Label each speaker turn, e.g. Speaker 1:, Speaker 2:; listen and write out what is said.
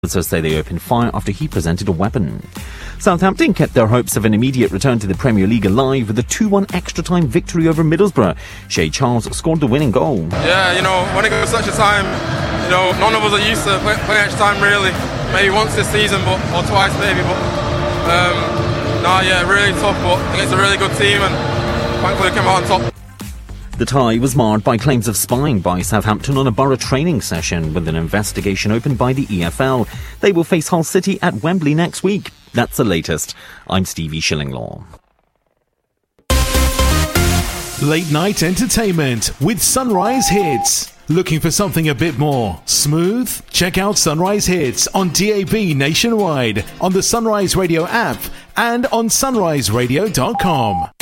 Speaker 1: Officers say they opened fire after he presented a weapon. Southampton kept their hopes of an immediate return to the Premier League alive with a 2-1 extra-time victory over Middlesbrough. Shay Charles scored the winning goal.
Speaker 2: Yeah, when it goes such a time, none of us are used to playing extra time really. Maybe once this season, or twice maybe, really tough, but I think it's a really good team and thankfully we came out on top.
Speaker 1: The tie was marred by claims of spying by Southampton on a Borough training session with an investigation opened by the EFL. They will face Hull City at Wembley next week. That's the latest. I'm Stevie Shillinglaw.
Speaker 3: Late night entertainment with Sunrise Hits. Looking for something a bit more smooth? Check out Sunrise Hits on DAB nationwide, on the Sunrise Radio app and on sunriseradio.com.